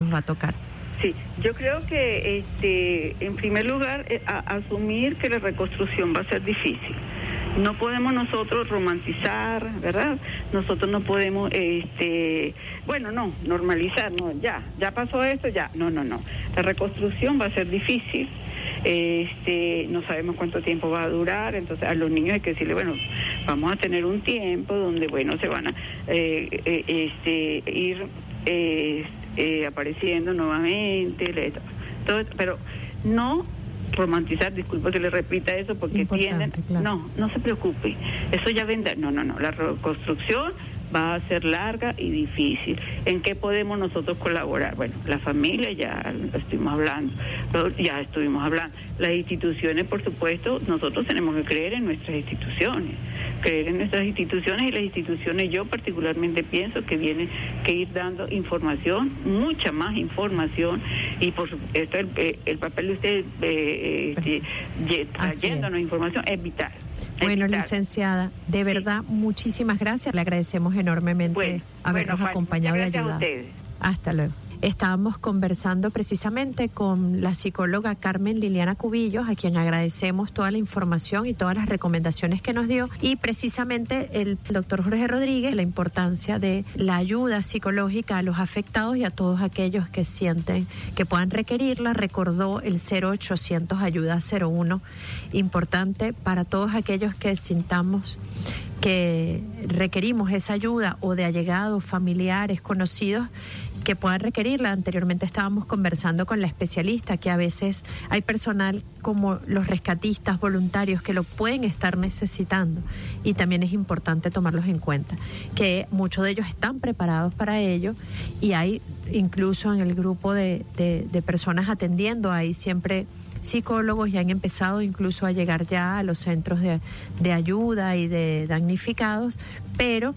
nos va a tocar. Sí, yo creo que en primer lugar asumir que la reconstrucción va a ser difícil. No podemos nosotros romantizar, ¿verdad? Nosotros no podemos, normalizar, no, ya pasó esto, ya, no. La reconstrucción va a ser difícil. No sabemos cuánto tiempo va a durar, entonces a los niños hay que decirle, bueno, vamos a tener un tiempo donde, bueno, se van a ir apareciendo nuevamente, todo, pero no romantizar, disculpa que le repita eso, porque tienden, claro. No se preocupe, eso ya vendrá, no, la reconstrucción va a ser larga y difícil. ¿En qué podemos nosotros colaborar? Bueno, la familia ya estuvimos hablando. Las instituciones, por supuesto, nosotros tenemos que creer en nuestras instituciones. Y las instituciones, yo particularmente pienso que vienen que ir dando información, mucha más información, y por supuesto el papel de ustedes trayéndonos información es vital. Bueno, licenciada, de verdad, muchísimas gracias. Le agradecemos enormemente habernos acompañado y ayudado. Gracias a ustedes. Hasta luego. Estábamos conversando precisamente con la psicóloga Carmen Liliana Cubillos, a quien agradecemos toda la información y todas las recomendaciones que nos dio, y precisamente el doctor Jorge Rodríguez, la importancia de la ayuda psicológica a los afectados y a todos aquellos que sienten que puedan requerirla. Recordó el 0800 Ayuda 01, importante para todos aquellos que sintamos que requerimos esa ayuda, o de allegados, familiares, conocidos que puedan requerirla. Anteriormente estábamos conversando con la especialista que a veces hay personal como los rescatistas voluntarios que lo pueden estar necesitando, y también es importante tomarlos en cuenta, que muchos de ellos están preparados para ello, y hay incluso en el grupo de personas atendiendo, hay siempre psicólogos, ya han empezado incluso a llegar ya a los centros de ayuda y de damnificados, pero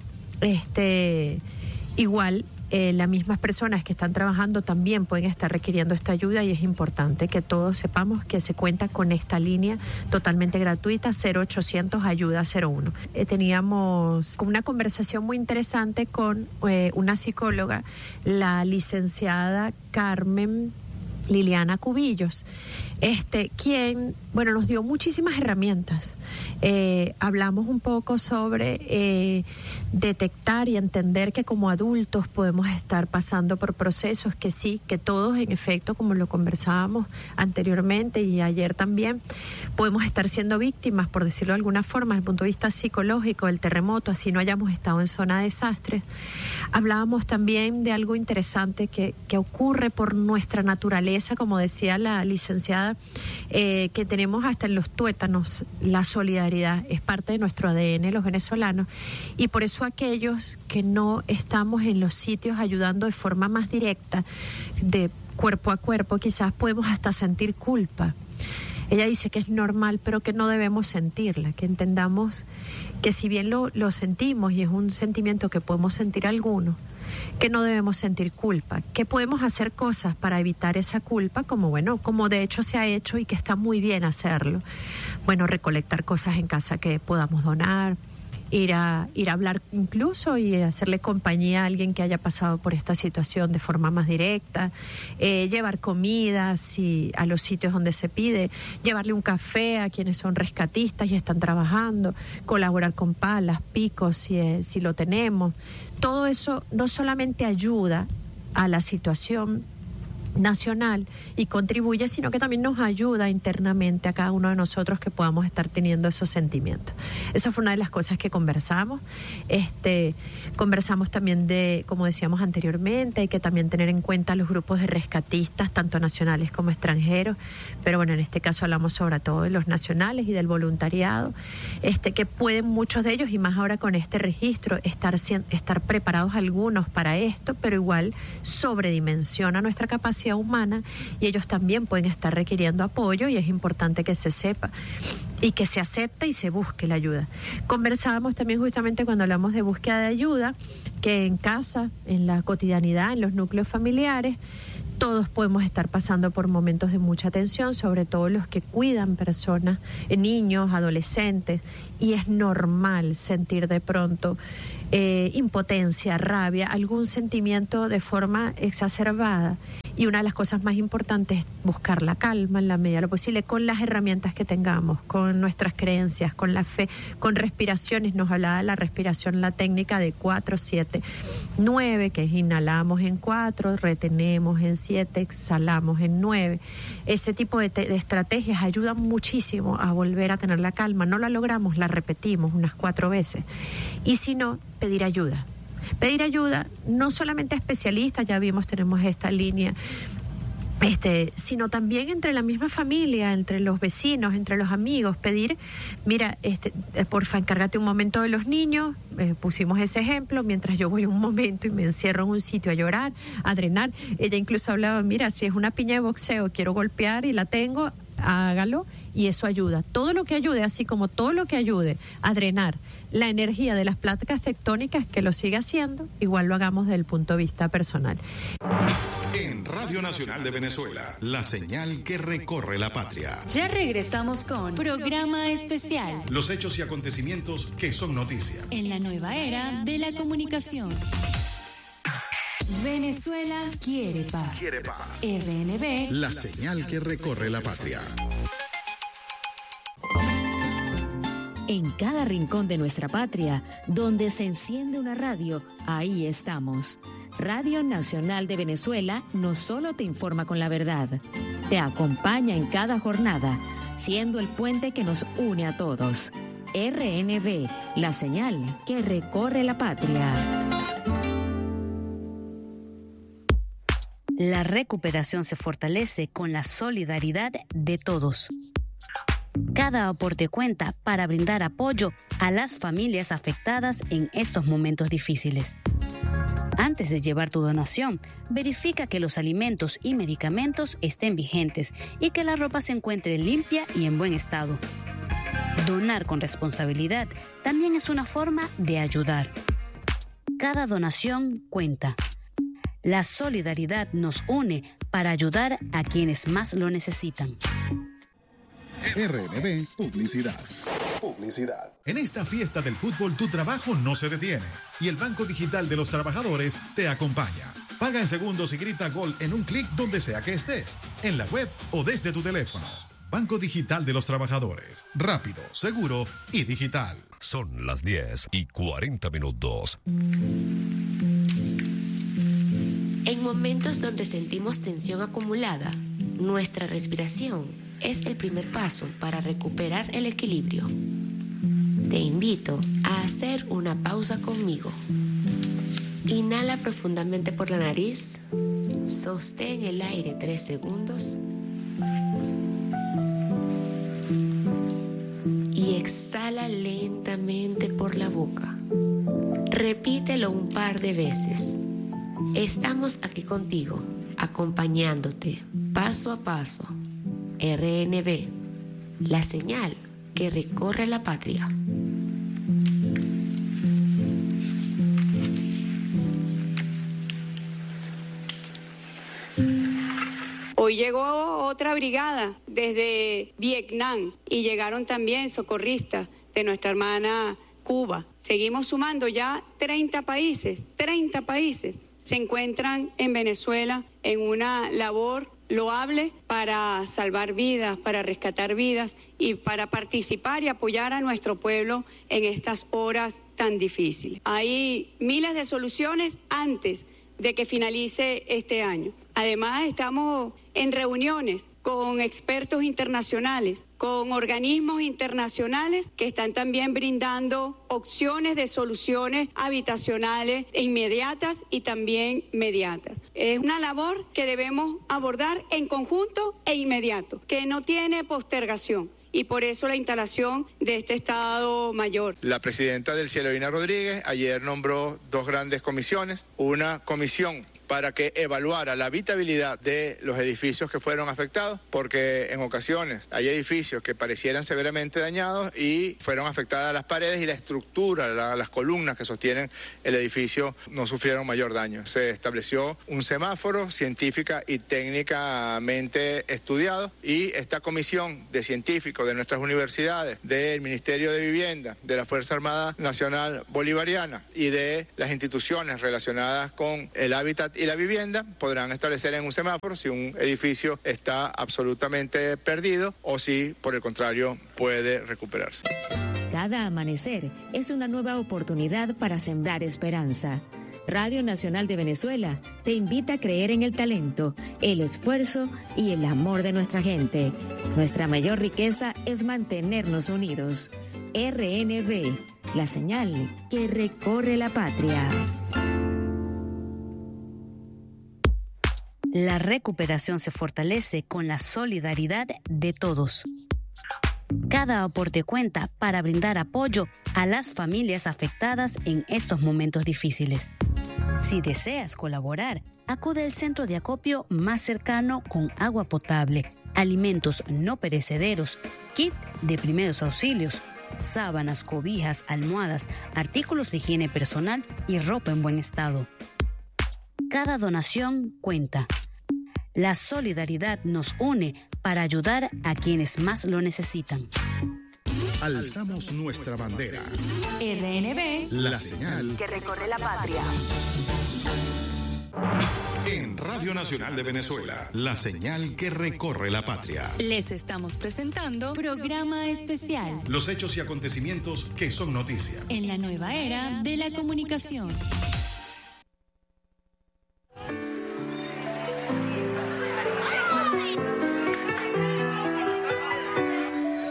igual las mismas personas que están trabajando también pueden estar requiriendo esta ayuda, y es importante que todos sepamos que se cuenta con esta línea totalmente gratuita, 0800 Ayuda 01. Teníamos una conversación muy interesante con una psicóloga, la licenciada Carmen Liliana Cubillos, quien, nos dio muchísimas herramientas. Hablamos un poco sobre detectar y entender que como adultos podemos estar pasando por procesos que sí, que todos en efecto, como lo conversábamos anteriormente y ayer también, podemos estar siendo víctimas, por decirlo de alguna forma, desde el punto de vista psicológico, del terremoto, así no hayamos estado en zona de desastres. Hablábamos también de algo interesante que ocurre por nuestra naturaleza, como decía la licenciada, que tenemos hasta en los tuétanos. La solidaridad es parte de nuestro ADN, los venezolanos, y por eso aquellos que no estamos en los sitios ayudando de forma más directa, de cuerpo a cuerpo, quizás podemos hasta sentir culpa. Ella dice que es normal, pero que no debemos sentirla, que entendamos que si bien lo sentimos, y es un sentimiento que podemos sentir algunos, que no debemos sentir culpa, que podemos hacer cosas para evitar esa culpa, como de hecho se ha hecho y que está muy bien hacerlo. Recolectar cosas en casa que podamos donar, ir a hablar incluso y hacerle compañía a alguien que haya pasado por esta situación de forma más directa, llevar comidas a los sitios donde se pide, llevarle un café a quienes son rescatistas y están trabajando, colaborar con palas, picos si lo tenemos. Todo eso no solamente ayuda a la situación nacional y contribuye, sino que también nos ayuda internamente a cada uno de nosotros que podamos estar teniendo esos sentimientos. Esa fue una de las cosas que conversamos. Conversamos también de, como decíamos anteriormente, hay que también tener en cuenta los grupos de rescatistas, tanto nacionales como extranjeros, pero en este caso hablamos sobre todo de los nacionales y del voluntariado, que pueden muchos de ellos, y más ahora con este registro, estar preparados algunos para esto, pero igual sobredimensiona nuestra capacidad humana, y ellos también pueden estar requiriendo apoyo, y es importante que se sepa y que se acepte y se busque la ayuda. Conversábamos también justamente cuando hablamos de búsqueda de ayuda, que en casa, en la cotidianidad, en los núcleos familiares, todos podemos estar pasando por momentos de mucha tensión, sobre todo los que cuidan personas, niños, adolescentes, y es normal sentir de pronto impotencia, rabia, algún sentimiento de forma exacerbada, Y una de las cosas más importantes es buscar la calma en la medida de lo posible, con las herramientas que tengamos, con nuestras creencias, con la fe, con respiraciones. Nos hablaba de la respiración, la técnica de 4, 7, 9, que es inhalamos en 4, retenemos en 7, exhalamos en 9. Ese tipo de estrategias ayudan muchísimo a volver a tener la calma. No la logramos, la repetimos unas 4 veces. Y si no, pedir ayuda. Pedir ayuda, no solamente a especialistas, ya vimos, tenemos esta línea, sino también entre la misma familia, entre los vecinos, entre los amigos, pedir, mira, porfa, encárgate un momento de los niños, pusimos ese ejemplo, mientras yo voy un momento y me encierro en un sitio a llorar, a drenar. Ella incluso hablaba, mira, si es una piña de boxeo, quiero golpear y la tengo, hágalo, y eso ayuda. Todo lo que ayude, así como todo lo que ayude a drenar la energía de las placas tectónicas, que lo sigue haciendo, igual lo hagamos desde el punto de vista personal. En Radio Nacional de Venezuela, la señal que recorre la patria. Ya regresamos con Programa Especial. Los hechos y acontecimientos que son noticia. En la nueva era de la comunicación. Venezuela quiere paz. Quiere paz. RNB. La señal que recorre la patria. En cada rincón de nuestra patria, donde se enciende una radio, ahí estamos. Radio Nacional de Venezuela no solo te informa con la verdad, te acompaña en cada jornada, siendo el puente que nos une a todos. RNB, la señal que recorre la patria. La recuperación se fortalece con la solidaridad de todos. Cada aporte cuenta para brindar apoyo a las familias afectadas en estos momentos difíciles. Antes de llevar tu donación, verifica que los alimentos y medicamentos estén vigentes y que la ropa se encuentre limpia y en buen estado. Donar con responsabilidad también es una forma de ayudar. Cada donación cuenta. La solidaridad nos une para ayudar a quienes más lo necesitan. RNB Publicidad. En esta fiesta del fútbol tu trabajo no se detiene y el Banco Digital de los Trabajadores te acompaña. Paga en segundos y grita gol en un clic donde sea que estés, en la web o desde tu teléfono. Banco Digital de los Trabajadores. Rápido, seguro y digital. Son las 10:40. En momentos donde sentimos tensión acumulada, nuestra respiración es el primer paso para recuperar el equilibrio. Te invito a hacer una pausa conmigo. Inhala profundamente por la nariz, sostén el aire 3 segundos y exhala lentamente por la boca. Repítelo un par de veces. Estamos aquí contigo, acompañándote paso a paso. RNB, la señal que recorre la patria. Hoy llegó otra brigada desde Vietnam y llegaron también socorristas de nuestra hermana Cuba. Seguimos sumando ya 30 países se encuentran en Venezuela en una labor loable para salvar vidas, para rescatar vidas y para participar y apoyar a nuestro pueblo en estas horas tan difíciles. Hay miles de soluciones antes de que finalice este año. Además, estamos en reuniones con expertos internacionales, con organismos internacionales que están también brindando opciones de soluciones habitacionales inmediatas y también mediatas. Es una labor que debemos abordar en conjunto e inmediato, que no tiene postergación. Y por eso la instalación de este Estado Mayor. La presidenta del Cielo, Dina Rodríguez, ayer nombró 2 grandes comisiones. Una comisión para que evaluara la habitabilidad de los edificios que fueron afectados, porque en ocasiones hay edificios que parecieran severamente dañados y fueron afectadas las paredes y la estructura, las columnas que sostienen el edificio no sufrieron mayor daño. Se estableció un semáforo científica y técnicamente estudiado y esta comisión de científicos de nuestras universidades, del Ministerio de Vivienda, de la Fuerza Armada Nacional Bolivariana y de las instituciones relacionadas con el hábitat y y la vivienda. Podrán establecer en un semáforo si un edificio está absolutamente perdido o si, por el contrario, puede recuperarse. Cada amanecer es una nueva oportunidad para sembrar esperanza. Radio Nacional de Venezuela te invita a creer en el talento, el esfuerzo y el amor de nuestra gente. Nuestra mayor riqueza es mantenernos unidos. RNV, la señal que recorre la patria. La recuperación se fortalece con la solidaridad de todos. Cada aporte cuenta para brindar apoyo a las familias afectadas en estos momentos difíciles. Si deseas colaborar, acude al centro de acopio más cercano con agua potable, alimentos no perecederos, kit de primeros auxilios, sábanas, cobijas, almohadas, artículos de higiene personal y ropa en buen estado. Cada donación cuenta. La solidaridad nos une para ayudar a quienes más lo necesitan. Alzamos nuestra bandera. RNV, la señal que recorre la patria. En Radio Nacional de Venezuela, la señal que recorre la patria. Les estamos presentando programa especial. Los hechos y acontecimientos que son noticia. En la nueva era de la comunicación.